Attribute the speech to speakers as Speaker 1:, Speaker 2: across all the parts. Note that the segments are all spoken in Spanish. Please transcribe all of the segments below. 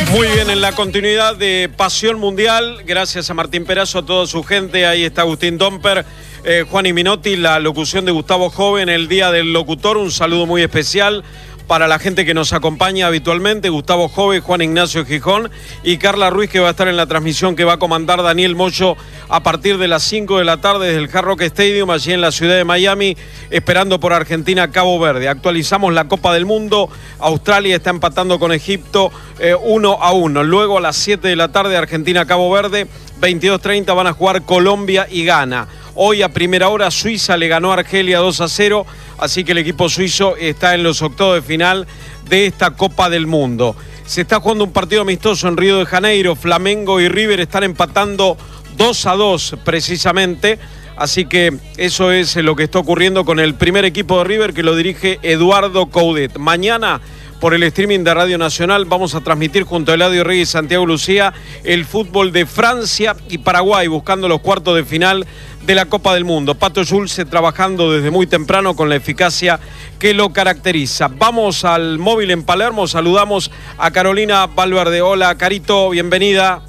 Speaker 1: Muy bien, en la continuidad de Pasión Mundial, gracias a Martín Perazo, a toda su gente, ahí está Agustín Domper, Juan y Minotti, la locución de Gustavo Joven, el Día del Locutor, un saludo muy especial para la gente que nos acompaña habitualmente, Gustavo Joven, Juan Ignacio Gijón y Carla Ruiz, que va a estar en la transmisión que va a comandar Daniel Moyo a partir de las 5 de la tarde desde el Hard Rock Stadium, allí en la ciudad de Miami, esperando por Argentina Cabo Verde. Actualizamos la Copa del Mundo, Australia está empatando con Egipto 1-1, luego a las 7 de la tarde Argentina Cabo Verde, 22:30 van a jugar Colombia y Ghana. Hoy a primera hora Suiza le ganó a Argelia 2-0, así que el equipo suizo está en los octavos de final de esta Copa del Mundo. Se está jugando un partido amistoso en Río de Janeiro, Flamengo y River están empatando 2-2 precisamente, así que eso es lo que está ocurriendo con el primer equipo de River que lo dirige Eduardo Coudet. Mañana por el streaming de Radio Nacional vamos a transmitir junto a Eladio Reyes y Santiago Lucía el fútbol de Francia y Paraguay buscando los cuartos de final de la Copa del Mundo. Pato Schulze trabajando desde muy temprano con la eficacia que lo caracteriza. Vamos al móvil en Palermo, saludamos a Carolina Valverde. Hola Carito, bienvenida.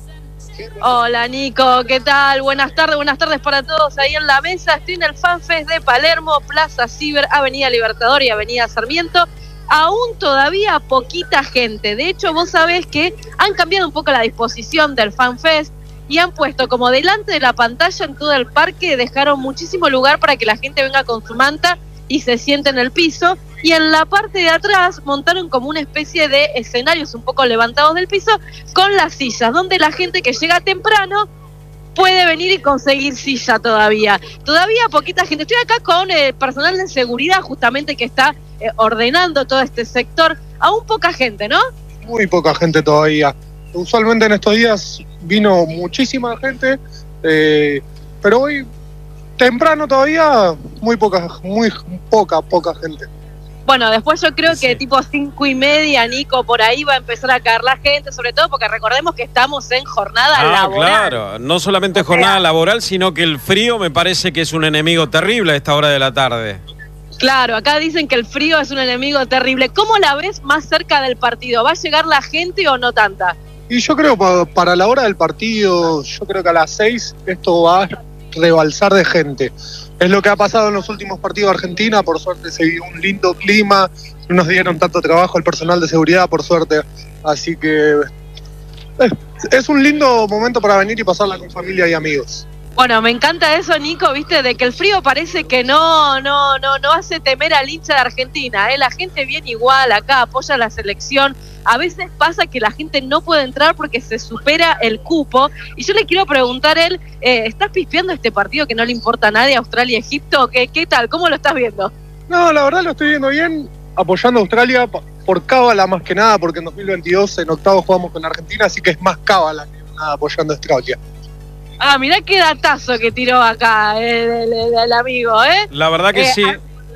Speaker 2: Hola Nico, ¿qué tal? Buenas tardes para todos ahí en la mesa. Estoy en el FanFest de Palermo, Plaza Ciber, Avenida Libertador y Avenida Sarmiento. Aún todavía poquita gente. De hecho, vos sabés que han cambiado un poco la disposición del FanFest y han puesto como delante de la pantalla en todo el parque, dejaron muchísimo lugar para que la gente venga con su manta y se siente en el piso. Y en la parte de atrás montaron como una especie de escenarios un poco levantados del piso con las sillas, donde la gente que llega temprano puede venir y conseguir silla todavía. Todavía poquita gente. Estoy acá con el personal de seguridad justamente que está ordenando todo este sector. Aún poca gente, ¿no?
Speaker 3: Muy poca gente todavía. Usualmente en estos días vino muchísima gente, pero hoy temprano todavía muy poca gente.
Speaker 2: Bueno, después yo creo que tipo 5:30, Nico, por ahí va a empezar a caer la gente, sobre todo porque recordemos que estamos en jornada laboral.
Speaker 1: Claro, no solamente jornada laboral, sino que el frío me parece que es un enemigo terrible a esta hora de la tarde.
Speaker 2: Claro, acá dicen que el frío es un enemigo terrible. ¿Cómo la ves más cerca del partido? ¿Va a llegar la gente o no tanta?
Speaker 3: Y yo creo para la hora del partido, yo creo que a las 6 esto va a rebalsar de gente. Es lo que ha pasado en los últimos partidos de Argentina, por suerte se vio un lindo clima, no nos dieron tanto trabajo al personal de seguridad, por suerte. Así que es un lindo momento para venir y pasarla con familia y amigos.
Speaker 2: Bueno, me encanta eso, Nico, viste, de que el frío parece que no hace temer al hincha de Argentina, ¿eh? La gente viene igual acá, apoya la selección. A veces pasa que la gente no puede entrar porque se supera el cupo. Y yo le quiero preguntar a él, ¿estás pispeando este partido que no le importa a nadie, Australia-Egipto? ¿Qué tal? ¿Cómo lo estás viendo?
Speaker 3: No, la verdad lo estoy viendo bien, apoyando a Australia por cábala más que nada, porque en 2022 en octavos jugamos con Argentina, así que es más cábala que nada apoyando a Australia.
Speaker 2: Ah, mirá qué datazo que tiró acá el amigo, ¿eh?
Speaker 1: La verdad que sí.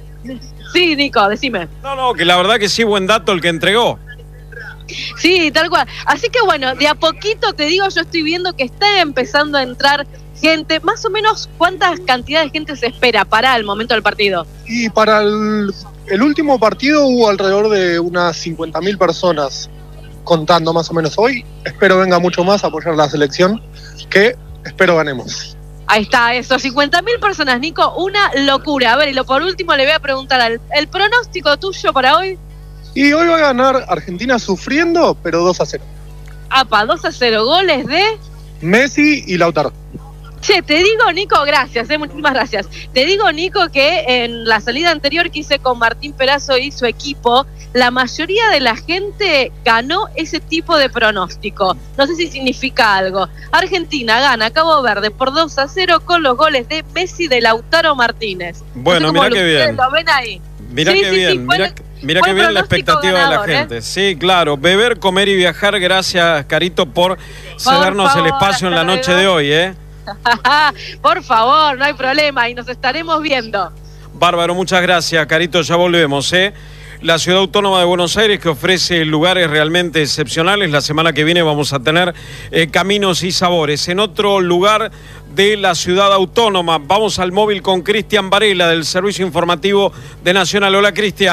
Speaker 2: Sí, Nico, decime.
Speaker 1: No, que la verdad que sí, buen dato el que entregó.
Speaker 2: Sí, tal cual. Así que bueno, de a poquito te digo, yo estoy viendo que está empezando a entrar gente. Más o menos, ¿cuántas cantidades de gente se espera para el momento del partido?
Speaker 3: Y para el último partido hubo alrededor de unas 50.000 personas, contando más o menos. Hoy espero venga mucho más a apoyar la selección, que espero ganemos.
Speaker 2: Ahí está, eso, 50.000 personas, Nico, una locura. A ver, y por último le voy a preguntar el pronóstico tuyo para hoy.
Speaker 3: Y hoy va a ganar Argentina sufriendo, pero 2-0.
Speaker 2: Apa, 2-0, goles de
Speaker 3: Messi y Lautaro.
Speaker 2: Che, te digo, Nico, gracias, muchísimas gracias. Te digo, Nico, que en la salida anterior que hice con Martín Perazo y su equipo, la mayoría de la gente ganó ese tipo de pronóstico. No sé si significa algo. Argentina gana Cabo Verde por 2-0 con los goles de Messi y de Lautaro Martínez.
Speaker 1: Bueno,
Speaker 2: no sé
Speaker 1: mirá qué bien.
Speaker 2: ¿Lo ven ahí?
Speaker 1: Mirá qué bien, mirá qué bien la expectativa ganador, de la gente. Sí, claro, beber, comer y viajar. Gracias, Carito, por cedernos el espacio en la noche de hoy, ¿eh?
Speaker 2: Por favor, no hay problema y nos estaremos viendo.
Speaker 1: Bárbaro, muchas gracias, Carito, ya volvemos, ¿eh? La Ciudad Autónoma de Buenos Aires, que ofrece lugares realmente excepcionales. La semana que viene vamos a tener Caminos y Sabores. En otro lugar de la Ciudad Autónoma, vamos al móvil con Cristian Varela del Servicio Informativo de Nacional. Hola, Cristian.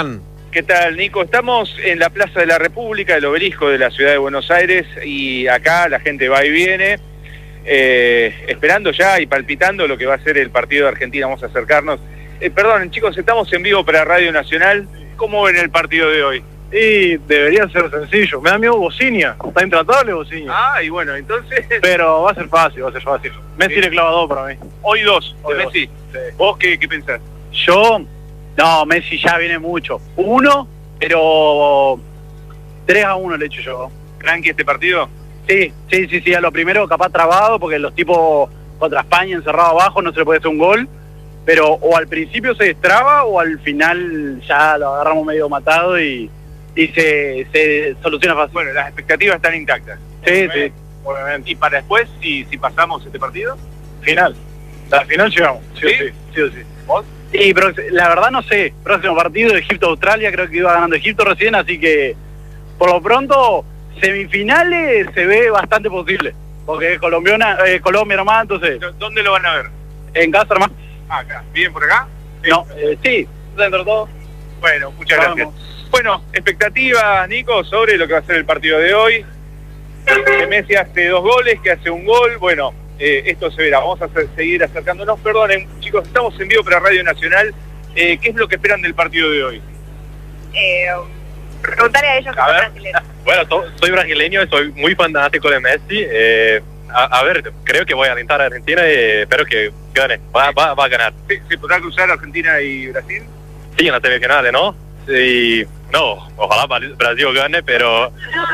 Speaker 4: ¿Qué tal, Nico? Estamos en la Plaza de la República, el obelisco de la ciudad de Buenos Aires, y acá la gente va y viene, esperando ya y palpitando lo que va a ser el partido de Argentina. Vamos a acercarnos. Perdón, chicos, estamos en vivo para Radio Nacional. ¿Cómo ven el partido de hoy?
Speaker 3: Y debería ser sencillo. Me da miedo Bociña. Está intratable Bociña.
Speaker 4: Ah, y bueno, entonces...
Speaker 3: Pero va a ser fácil, Messi
Speaker 4: Sí.
Speaker 3: le clava 2 para mí.
Speaker 4: Hoy 2,
Speaker 3: Hoy
Speaker 4: de
Speaker 3: dos.
Speaker 4: Messi.
Speaker 3: Sí.
Speaker 4: ¿Vos qué pensás?
Speaker 3: No, Messi ya viene mucho. 1, pero 3-1 le echo yo.
Speaker 4: ¿Tranqui este partido?
Speaker 3: Sí, a lo primero capaz trabado, porque los tipos contra España encerrado abajo no se le puede hacer un gol, pero o al principio se destraba o al final ya lo agarramos medio matado y se soluciona fácil.
Speaker 4: Bueno, las expectativas están intactas.
Speaker 3: Sí, obviamente.
Speaker 4: ¿Y para después, si pasamos este partido?
Speaker 3: Final. La final llegamos,
Speaker 4: ¿Sí?
Speaker 3: Sí. ¿Vos? Sí, pero la verdad no sé. Próximo partido, Egipto-Australia, creo que iba ganando Egipto recién, así que por lo pronto semifinales se ve bastante posible, porque es Colombia nomás, entonces
Speaker 4: ¿Dónde lo van a ver?
Speaker 3: en casa nomás.
Speaker 4: Ah, acá. ¿Bien por acá?
Speaker 3: No, sí, dentro de todo.
Speaker 4: Bueno, muchas
Speaker 3: Vamos.
Speaker 4: gracias. Bueno, expectativas, Nico, sobre lo que va a ser el partido de hoy. Que Messi hace 2 goles, que hace un gol. Bueno, esto se verá. Vamos a seguir acercándonos. Perdonen, chicos, estamos en vivo para Radio Nacional. ¿Qué es lo que esperan del partido de hoy?
Speaker 5: Preguntarle a ellos que
Speaker 4: A
Speaker 5: son
Speaker 4: ver.
Speaker 5: brasileños.
Speaker 6: Bueno, soy brasileño y soy muy fanático de Messi. A ver, creo que voy a alentar a Argentina y espero que gane. Va a ganar.
Speaker 4: ¿Se podrá cruzar Argentina y Brasil?
Speaker 6: Sí, en las semifinales, ¿no? Y no, ojalá Brasil gane, pero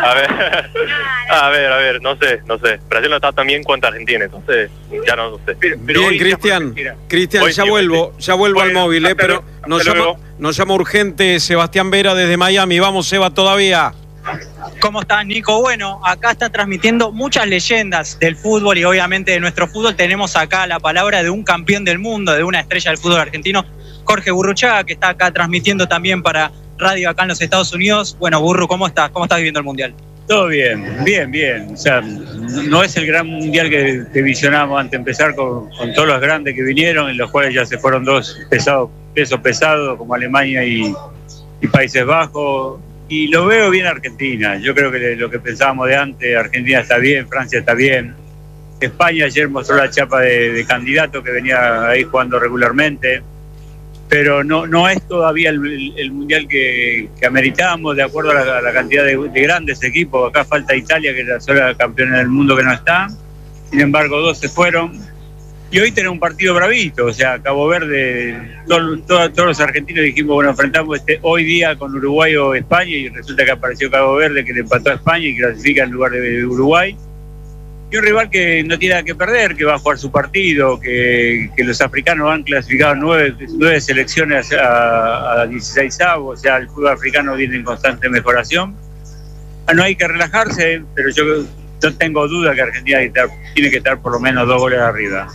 Speaker 6: a ver, no sé. Brasil no está tan bien cuanto Argentina, entonces ya no sé.
Speaker 4: Pero
Speaker 1: Bien,
Speaker 4: hoy
Speaker 1: Cristian,
Speaker 6: Hoy
Speaker 1: ya
Speaker 6: sí,
Speaker 1: vuelvo al
Speaker 4: Bueno,
Speaker 1: móvil,
Speaker 4: hasta
Speaker 1: pero
Speaker 4: luego, hasta luego.
Speaker 1: nos llama urgente Sebastián Vera desde Miami. Vamos, Seba, todavía.
Speaker 7: ¿Cómo estás, Nico? Bueno, acá está transmitiendo muchas leyendas del fútbol y obviamente de nuestro fútbol. Tenemos acá la palabra de un campeón del mundo, de una estrella del fútbol argentino, Jorge Burruchaga, que está acá transmitiendo también para radio acá en los Estados Unidos. Bueno, Burru, ¿cómo estás? ¿Cómo estás viviendo el Mundial?
Speaker 8: Todo bien. O sea, no es el gran mundial que visionamos antes de empezar con todos los grandes que vinieron, en los cuales ya se fueron 2 pesos pesados, como Alemania y Países Bajos. Y lo veo bien Argentina. Yo creo que lo que pensábamos de antes, Argentina está bien, Francia está bien. España ayer mostró la chapa de candidato que venía ahí jugando regularmente. Pero no es todavía el mundial que ameritamos, de acuerdo a la cantidad de grandes equipos. Acá falta Italia, que es la sola campeona del mundo que no está. Sin embargo, 2 se fueron. Y hoy tenemos un partido bravito, o sea, Cabo Verde, todos los argentinos dijimos, bueno, enfrentamos hoy día con Uruguay o España, y resulta que apareció Cabo Verde, que le empató a España y clasifica en lugar de Uruguay. Y un rival que no tiene nada que perder, que va a jugar su partido, que los africanos han clasificado 9 selecciones a 16avos, o sea, el fútbol africano viene en constante mejoración. No hay que relajarse, pero yo no tengo duda que Argentina tiene que estar por lo menos 2 goles arriba.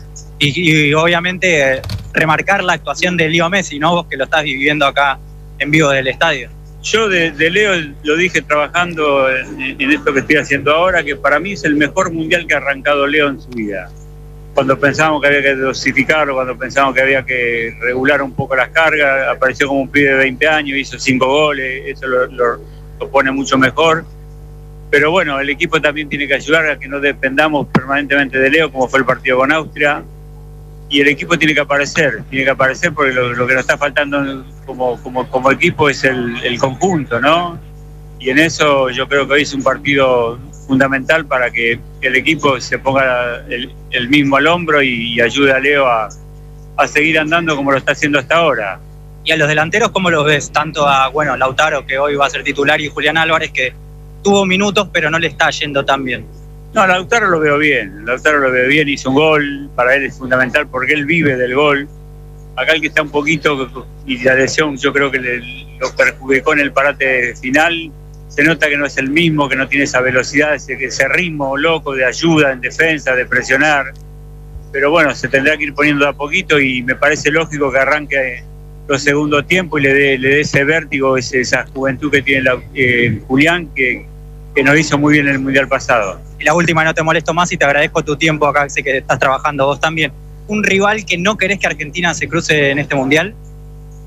Speaker 7: Y obviamente remarcar la actuación de Leo Messi, ¿no? Vos que lo estás viviendo acá en vivo del estadio.
Speaker 8: Yo de Leo lo dije trabajando en esto que estoy haciendo ahora, que para mí es el mejor mundial que ha arrancado Leo en su vida. Cuando pensábamos que había que dosificarlo, cuando pensábamos que había que regular un poco las cargas, apareció como un pibe de 20 años, hizo 5 goles, eso lo pone mucho mejor. Pero bueno, el equipo también tiene que ayudar a que no dependamos permanentemente de Leo, como fue el partido con Austria. Y el equipo tiene que aparecer porque lo que nos está faltando como equipo es el conjunto, ¿no? Y en eso yo creo que hoy es un partido fundamental para que el equipo se ponga el mismo al hombro y ayude a Leo a seguir andando como lo está haciendo hasta ahora.
Speaker 7: Y a los delanteros, ¿cómo los ves? Tanto a, Lautaro, que hoy va a ser titular, y Julián Álvarez, que tuvo minutos pero no le está yendo tan bien.
Speaker 8: No, Lautaro lo veo bien, hizo un gol, para él es fundamental porque él vive del gol. Acá el que está un poquito, y la lesión yo creo que lo perjudicó en el parate final, se nota que no es el mismo, que no tiene esa velocidad, ese ritmo loco de ayuda en defensa, de presionar. Pero bueno, se tendrá que ir poniendo de a poquito y me parece lógico que arranque los segundos tiempos y le dé ese vértigo, esa juventud que tiene Julián, que nos hizo muy bien en el Mundial pasado.
Speaker 7: Y la última, no te molesto más y te agradezco tu tiempo acá, sé que estás trabajando vos también. ¿Un rival que no querés que Argentina se cruce en este Mundial?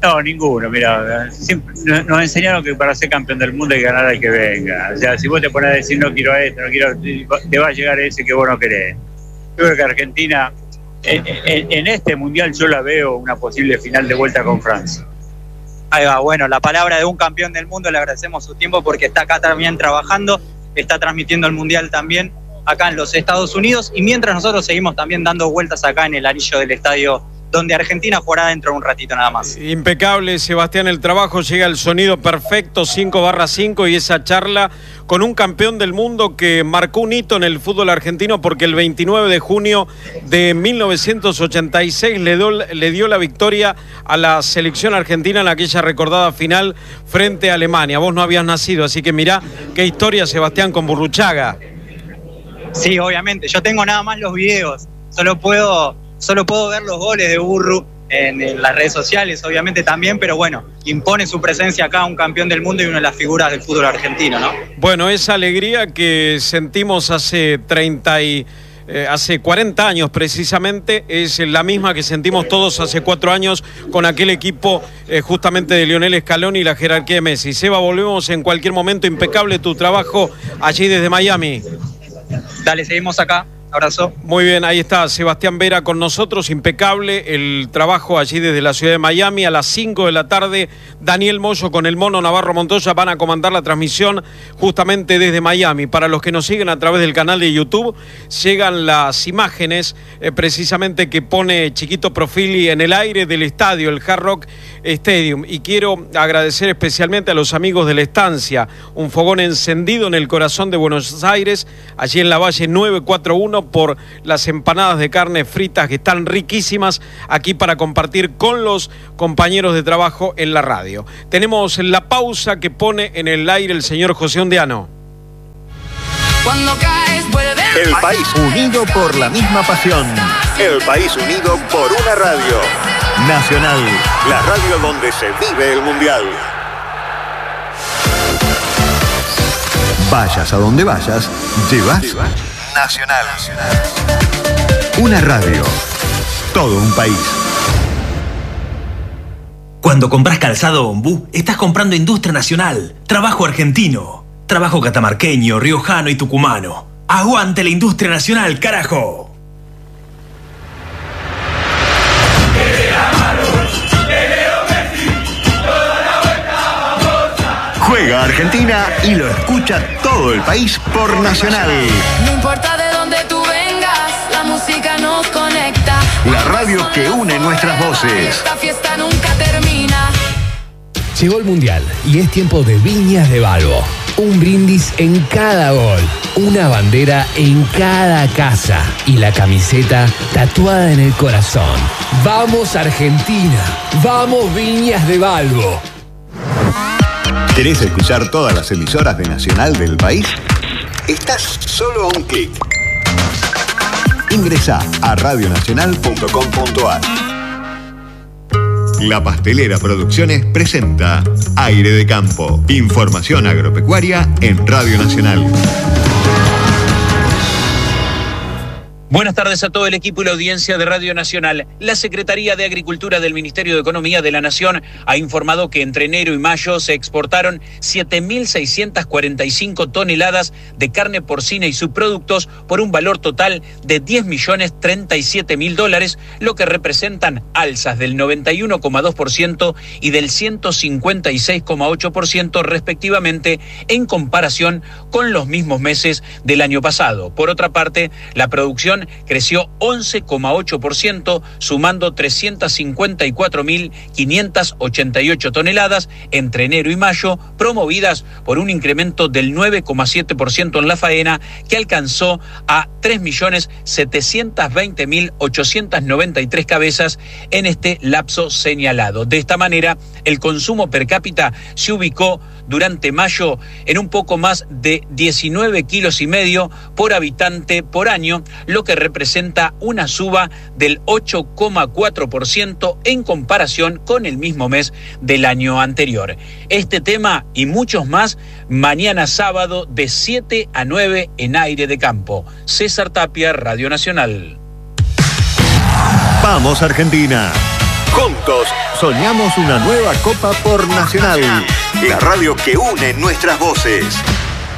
Speaker 8: No, ninguno. Mira, nos enseñaron que para ser campeón del mundo hay que ganar al que venga. O sea, si vos te pones a decir no quiero esto, no quiero, te va a llegar ese que vos no querés. Yo creo que Argentina, en este mundial yo la veo una posible final de vuelta con Francia.
Speaker 7: Ahí va, bueno, la palabra de un campeón del mundo, le agradecemos su tiempo porque está acá también trabajando, está transmitiendo el mundial también acá en los Estados Unidos, y mientras nosotros seguimos también dando vueltas acá en el anillo del estadio donde Argentina jugará dentro de un ratito nada más.
Speaker 1: Impecable, Sebastián, el trabajo, llega el sonido perfecto, 5/5, y esa charla con un campeón del mundo que marcó un hito en el fútbol argentino, porque el 29 de junio de 1986 le dio la victoria a la selección argentina en aquella recordada final frente a Alemania. Vos no habías nacido, así que mirá qué historia, Sebastián, con Burruchaga.
Speaker 7: Sí, obviamente, yo tengo nada más los videos, solo puedo ver los goles de Burru en las redes sociales, obviamente también, pero bueno, impone su presencia acá, un campeón del mundo y una de las figuras del fútbol argentino, ¿no?
Speaker 1: Bueno, esa alegría que sentimos hace 40 años precisamente, es la misma que sentimos todos hace 4 años con aquel equipo justamente de Lionel Scaloni y la jerarquía de Messi. Seba, volvemos en cualquier momento. Impecable tu trabajo allí desde Miami.
Speaker 7: Dale, seguimos acá. Abrazo.
Speaker 1: Muy bien, ahí está Sebastián Vera con nosotros, impecable el trabajo allí desde la ciudad de Miami. A las 5 de la tarde, Daniel Moyo con el Mono Navarro Montoya van a comandar la transmisión justamente desde Miami. Para los que nos siguen a través del canal de YouTube, llegan las imágenes precisamente que pone Chiquito Profili en el aire del estadio, el Hard Rock Stadium. Y quiero agradecer especialmente a los amigos de La Estancia, un fogón encendido en el corazón de Buenos Aires, allí en la Valle 941, por las empanadas de carne fritas que están riquísimas aquí para compartir con los compañeros de trabajo en la radio. Tenemos la pausa que pone en el aire el señor José Ondiano.
Speaker 5: Cuando caes, vuelve.
Speaker 9: El país unido por la misma pasión. El país unido por una radio. Nacional, la radio donde se vive el mundial. Vayas a donde vayas, llevas Nacional. Una radio. Todo un país.
Speaker 10: Cuando compras calzado Ombú, estás comprando industria nacional, trabajo argentino, trabajo catamarqueño, riojano y tucumano. ¡Aguante la industria nacional, carajo!
Speaker 9: Juega Argentina y lo escucha todo el país por Nacional.
Speaker 5: No importa de dónde tú vengas, la música nos conecta.
Speaker 9: La radio que une nuestras voces.
Speaker 5: Esta fiesta nunca termina.
Speaker 11: Llegó el Mundial y es tiempo de Viñas de Balbo. Un brindis en cada gol, una bandera en cada casa y la camiseta tatuada en el corazón. ¡Vamos Argentina! ¡Vamos Viñas de Balbo!
Speaker 9: ¿Querés escuchar todas las emisoras de Nacional del país? Estás solo a un clic. Ingresá a radionacional.com.ar. La Pastelera Producciones presenta Aire de Campo. Información agropecuaria en Radio Nacional.
Speaker 12: Buenas tardes a todo el equipo y la audiencia de Radio Nacional. La Secretaría de Agricultura del Ministerio de Economía de la Nación ha informado que entre enero y mayo se exportaron 7.645 toneladas de carne porcina y subproductos por un valor total de $10.037.000, lo que representan alzas del 91,2% y del 156,8% respectivamente en comparación con los mismos meses del año pasado. Por otra parte, la producción creció 11,8%, sumando 354.588 toneladas entre enero y mayo, promovidas por un incremento del 9,7% en la faena, que alcanzó a 3.720.893 cabezas en este lapso señalado. De esta manera, el consumo per cápita se ubicó durante mayo en un poco más de 19,5 kilos por habitante por año, lo que representa una suba del 8,4% en comparación con el mismo mes del año anterior. Este tema y muchos más mañana sábado de 7 a 9 en Aire de Campo. César Tapia, Radio Nacional.
Speaker 9: Vamos Argentina. Juntos soñamos una nueva Copa por Nacional. La radio que une nuestras voces.